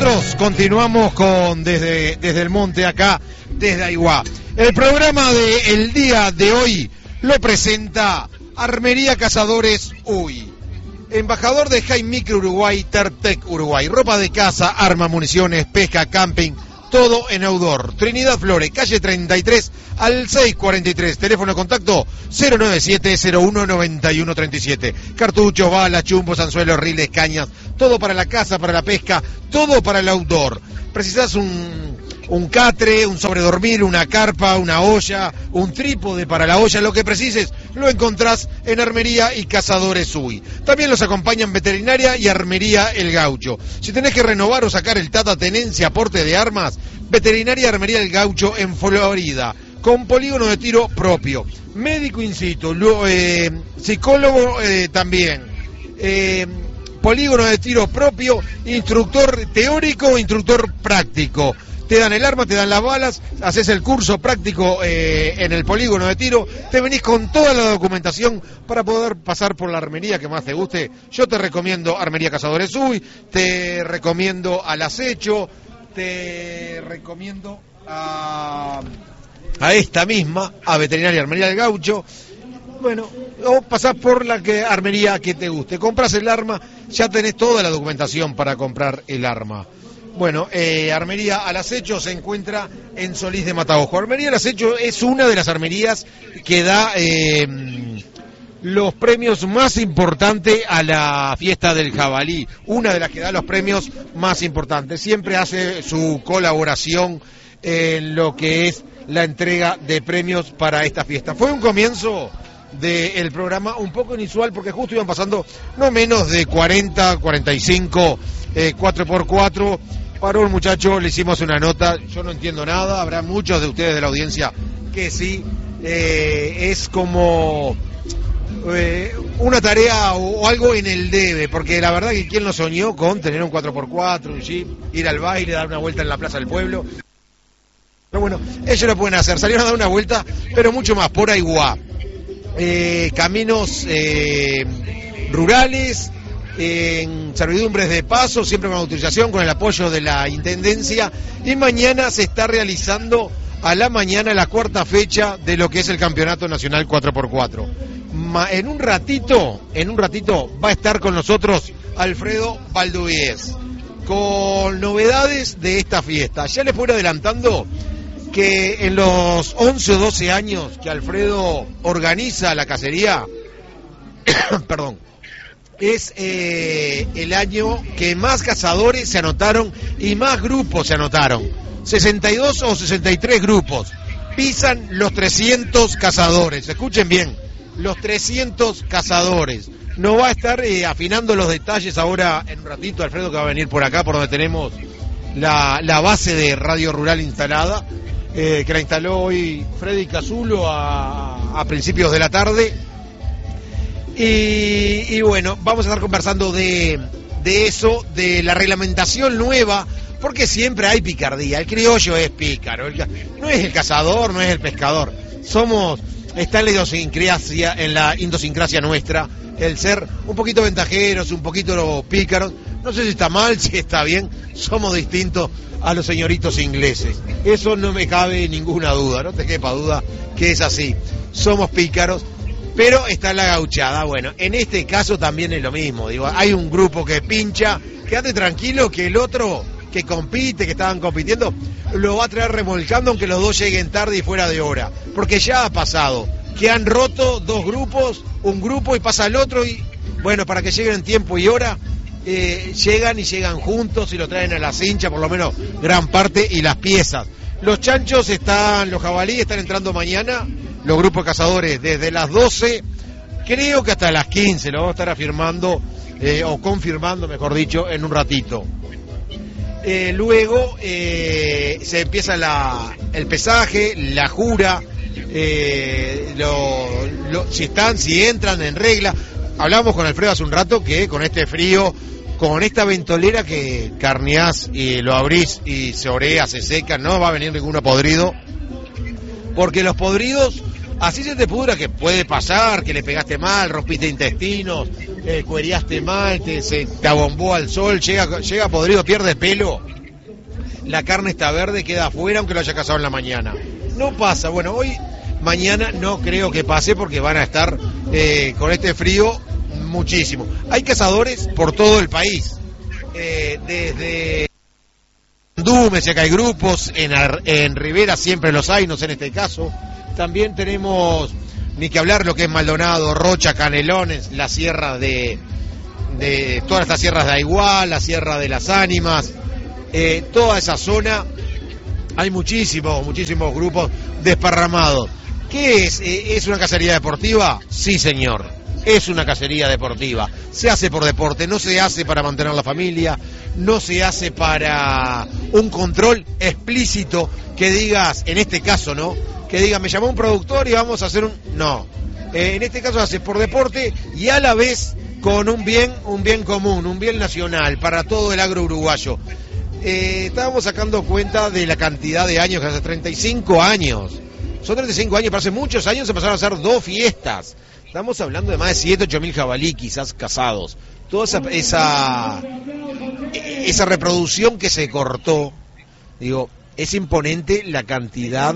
nosotros continuamos con desde el monte acá, desde Aiguá. El programa del día de hoy lo presenta Armería Cazadores Uy. Embajador de Jaimique Uruguay, Tertec Uruguay. Ropa de caza, armas, municiones, pesca, camping, todo en outdoor. Trinidad Flores, calle 33 al 643. Teléfono de contacto 097-01-9137. Cartuchos, balas, chumbos, anzuelos, riles, cañas. Todo para la caza, para la pesca, todo para el outdoor. Precisás un catre, un sobredormir, una carpa, una olla, un trípode para la olla, lo que precises, lo encontrás en Armería y Cazadores Uy. También los acompañan Veterinaria y Armería El Gaucho. Si tenés que renovar o sacar el Tata Tenencia, aporte de armas, Veterinaria y Armería El Gaucho en Florida, con polígono de tiro propio. Médico in situ, psicólogo también. Polígono de tiro propio, instructor teórico, instructor práctico. Te dan el arma, te dan las balas, haces el curso práctico en el polígono de tiro, te venís con toda la documentación para poder pasar por la armería que más te guste. Yo te recomiendo Armería Cazadores Uy, te recomiendo Al Acecho, te recomiendo a esta misma, a Veterinaria Armería del Gaucho. Bueno, o pasás por la armería que te guste. Compras el arma, ya tenés toda la documentación para comprar el arma. Bueno, Armería Al Acecho se encuentra en Solís de Mataojo. Armería Al Acecho es una de las armerías que da los premios más importantes a la fiesta del jabalí. Una de las que da los premios más importantes. Siempre hace su colaboración en lo que es la entrega de premios para esta fiesta. Fue un comienzo del programa un poco inusual porque justo iban pasando no menos de 40, 45 4x4. Paró un muchacho, le hicimos una nota, yo no entiendo nada, habrá muchos de ustedes de la audiencia que sí, es como una tarea o algo en el debe, porque la verdad que quién lo soñó con tener un 4x4, un jeep, ir al baile, dar una vuelta en la plaza del pueblo. Pero bueno, ellos lo pueden hacer, salieron a dar una vuelta, pero mucho más, por Aiguá. Caminos rurales, en servidumbres de paso, siempre con autorización, con el apoyo de la Intendencia, y mañana se está realizando a la mañana la cuarta fecha de lo que es el Campeonato Nacional 4x4. En un ratito va a estar con nosotros Alfredo Valduvies, con novedades de esta fiesta. Ya les voy adelantando que en los 11 o 12 años que Alfredo organiza la cacería, perdón, es el año que más cazadores se anotaron y más grupos se anotaron. 62 o 63 grupos. Pisan los 300 cazadores. Escuchen bien, los 300 cazadores. Nos va a estar afinando los detalles ahora en un ratito Alfredo, que va a venir por acá, por donde tenemos la base de Radio Rural instalada, que la instaló hoy Freddy Casulo a principios de la tarde. Y bueno, vamos a estar conversando de eso, de la reglamentación nueva, porque siempre hay picardía. El criollo es pícaro, no es el cazador, no es el pescador. Está en la idiosincrasia nuestra, el ser un poquito ventajeros, un poquito pícaros. No sé si está mal, si está bien, somos distintos a los señoritos ingleses. Eso no me cabe ninguna duda, no te quepa duda que es así. Somos pícaros. Pero está la gauchada. Bueno, en este caso también es lo mismo. Digo, hay un grupo que pincha, quédate tranquilo que el otro que compite, que estaban compitiendo, lo va a traer remolcando aunque los dos lleguen tarde y fuera de hora. Porque ya ha pasado, que han roto dos grupos, un grupo y pasa el otro y, bueno, para que lleguen en tiempo y hora, llegan juntos y lo traen a la cincha, por lo menos gran parte, y las piezas. Los chanchos los jabalíes están entrando mañana, los grupos de cazadores desde las 12, creo que hasta las 15, lo vamos a estar afirmando, o confirmando, mejor dicho, en un ratito. Luego se empieza el pesaje, la jura, si entran en regla. Hablábamos con Alfredo hace un rato que con este frío, con esta ventolera que carneás y lo abrís y se orea, se seca, no va a venir ninguno podrido, porque los podridos Así se te pudra, que puede pasar, que le pegaste mal, rompiste intestinos, cueriaste mal, se te abombó al sol, llega podrido, pierde pelo, la carne está verde, queda afuera aunque lo haya cazado en la mañana. No pasa, bueno, mañana no creo que pase porque van a estar con este frío muchísimo. Hay cazadores por todo el país, desde Dume, sé que hay grupos, en Rivera siempre los hay, no sé en este caso. También tenemos, ni que hablar, lo que es Maldonado, Rocha, Canelones, la sierra de todas estas sierras de Aiguá, la sierra de las Ánimas, toda esa zona, hay muchísimos grupos desparramados. ¿Qué es? ¿Es una cacería deportiva? Sí, señor, es una cacería deportiva. Se hace por deporte, no se hace para mantener la familia, no se hace para un control explícito que digas, en este caso, ¿no? Que diga, me llamó un productor y vamos a hacer no. En este caso se hace por deporte y a la vez con un bien común, un bien nacional para todo el agro uruguayo. Estábamos sacando cuenta de la cantidad de años, que hace 35 años. Son 35 años, pero hace muchos años se pasaron a hacer 2 fiestas. Estamos hablando de más de 7, 8 mil jabalí quizás cazados. Toda esa reproducción que se cortó, digo, es imponente la cantidad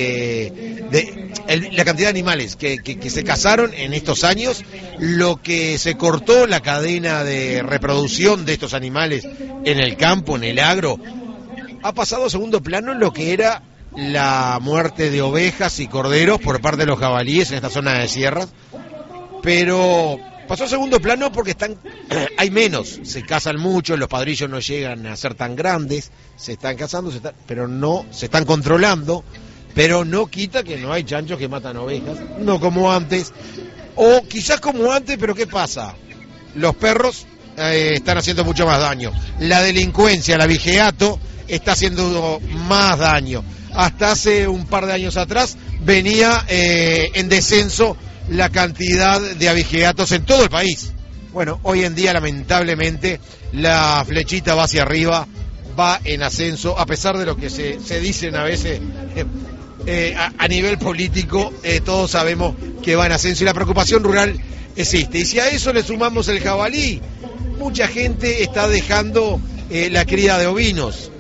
la cantidad de animales que se cazaron en estos años, lo que se cortó la cadena de reproducción de estos animales en el campo, en el agro, ha pasado a segundo plano en lo que era la muerte de ovejas y corderos por parte de los jabalíes en esta zona de sierras, pero pasó a segundo plano porque hay menos, se cazan mucho, los padrillos no llegan a ser tan grandes, se están cazando, pero no se están controlando, pero no quita que no hay chanchos que matan ovejas, no como antes, o quizás como antes, pero ¿qué pasa? Los perros están haciendo mucho más daño, la delincuencia, el abigeato está haciendo más daño. Hasta hace un par de años atrás venía en descenso la cantidad de abigeatos en todo el país. Bueno, hoy en día lamentablemente la flechita va hacia arriba, va en ascenso, a pesar de lo que se dicen a veces a nivel político, todos sabemos que va en ascenso y la preocupación rural existe. Y si a eso le sumamos el jabalí, mucha gente está dejando la cría de ovinos,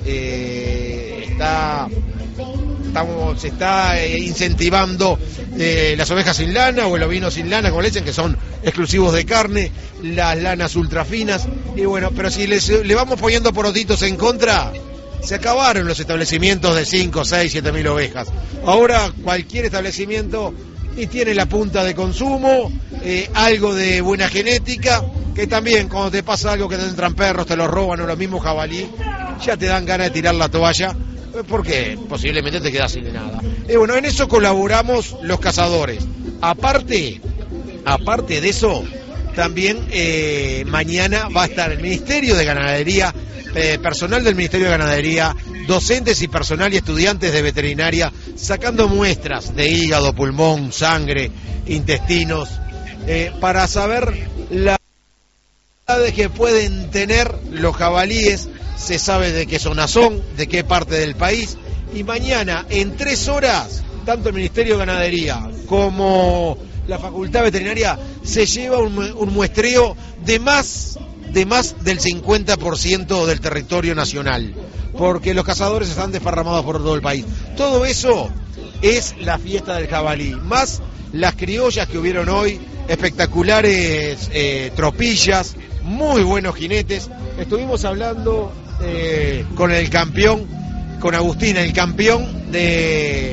se está incentivando las ovejas sin lana o el ovino sin lana, como le dicen, que son exclusivos de carne, las lanas ultrafinas, y bueno, pero si le vamos poniendo porotitos en contra, se acabaron los establecimientos de 5, 6, 7 mil ovejas. Ahora cualquier establecimiento y tiene la punta de consumo, algo de buena genética, que también cuando te pasa algo que te entran perros, te lo roban, o los mismos jabalí, ya te dan ganas de tirar la toalla, porque posiblemente te quedas sin nada. Bueno, en eso colaboramos los cazadores. Aparte de eso, también mañana va a estar el Ministerio de Ganadería, personal del Ministerio de Ganadería, docentes y personal y estudiantes de veterinaria, sacando muestras de hígado, pulmón, sangre, intestinos, para saber las enfermedades que pueden tener los jabalíes. Se sabe de qué zona son, de qué parte del país, y mañana en 3 horas, tanto el Ministerio de Ganadería como la Facultad Veterinaria se lleva un muestreo de más del 50% del territorio nacional, porque los cazadores están desparramados por todo el país. Todo eso es la fiesta del jabalí, más las criollas que hubieron hoy, espectaculares tropillas, muy buenos jinetes. Estuvimos hablando con el campeón, con Agustín, el campeón de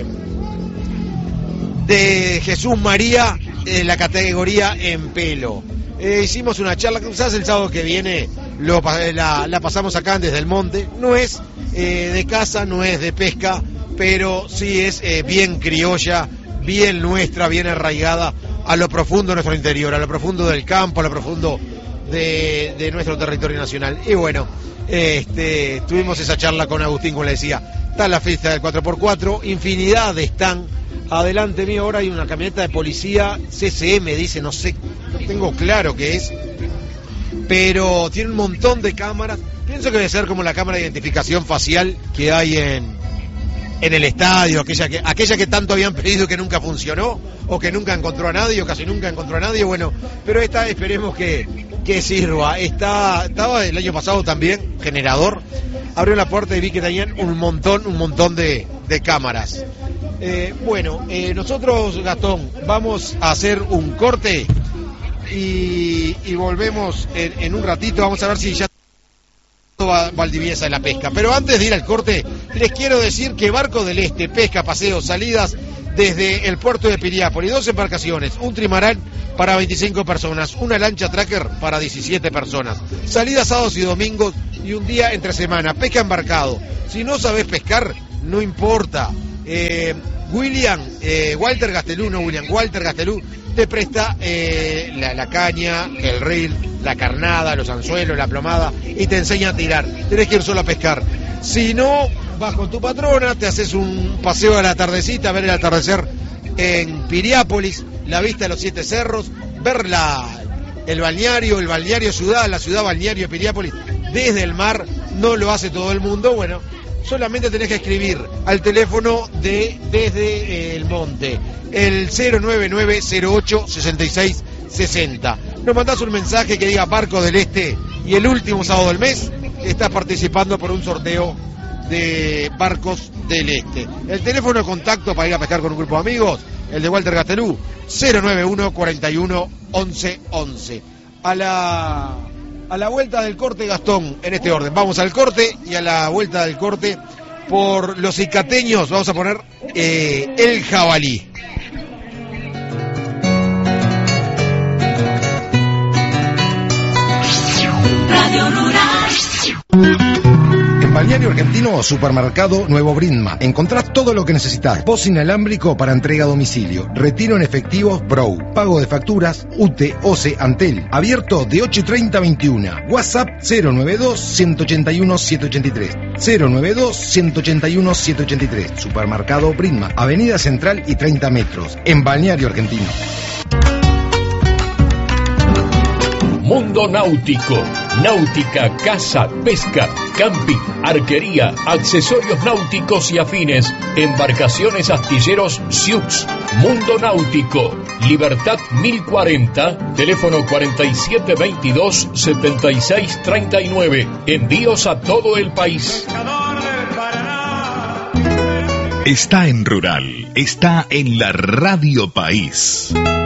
Jesús María, la categoría en pelo. Hicimos una charla, quizás el sábado que viene la pasamos acá desde el monte. No es de caza, no es de pesca, pero sí es bien criolla, bien nuestra, bien arraigada a lo profundo de nuestro interior, a lo profundo del campo, a lo profundo de nuestro territorio nacional. Y bueno, tuvimos esa charla con Agustín, como le decía. Está la fiesta del 4x4, infinidad de están. Adelante mío ahora hay una camioneta de policía, CCM dice, no sé, no tengo claro qué es, pero tiene un montón de cámaras. Pienso que debe ser como la cámara de identificación facial que hay en el estadio, aquella que tanto habían pedido y que nunca funcionó, o que nunca encontró a nadie, o casi nunca encontró a nadie, bueno, pero esta esperemos que sirva. Estaba el año pasado también, Generador, abrió la puerta y vi que tenían un montón de cámaras. Nosotros, Gastón, vamos a hacer un corte y volvemos en un ratito, vamos a ver si ya Valdiviesa en la pesca. Pero antes de ir al corte, les quiero decir que Barco del Este, pesca, paseos, salidas desde el puerto de Piriápolis, 2 embarcaciones, un trimarán para 25 personas, una lancha tracker para 17 personas, salidas sábados y domingos y un día entre semana, pesca embarcado. Si no sabés pescar, no importa. Walter Gastelú te presta la caña, el reel, la carnada, los anzuelos, la plomada y te enseña a tirar. Tenés que ir solo a pescar. Si no, vas con tu patrona, te haces un paseo a la tardecita, ver el atardecer en Piriápolis, la vista de los 7 cerros, ver el balneario ciudad, la ciudad balneario de Piriápolis desde el mar. No lo hace todo el mundo, bueno, solamente tenés que escribir al teléfono desde el monte, el 099-08-6660. Nos mandás un mensaje que diga Barco del Este y el último sábado del mes estás participando por un sorteo de Barcos del Este. El teléfono de contacto para ir a pescar con un grupo de amigos, el de Walter Gastelú, 091-41-1111. A la vuelta del corte, Gastón, en este orden. Vamos al corte y a la vuelta del corte, por los icateños, vamos a poner El Jabalí. Radio Rural. En Balneario Argentino, Supermercado Nuevo Brinma. Encontrás todo lo que necesitas. Post inalámbrico para entrega a domicilio. Retiro en efectivo Pro. Pago de facturas UTE, OCE, Antel. Abierto de 8:30 a 21. WhatsApp 092-181-783. 092-181-783. Supermercado Brinma. Avenida Central y 30 metros. En Balneario Argentino. Mundo Náutico, náutica, caza, pesca, camping, arquería, accesorios náuticos y afines, embarcaciones, astilleros, SIUX. Mundo Náutico, Libertad 1040, teléfono 4722-7639. Envíos a todo el país. Está en Rural, está en la Radio País.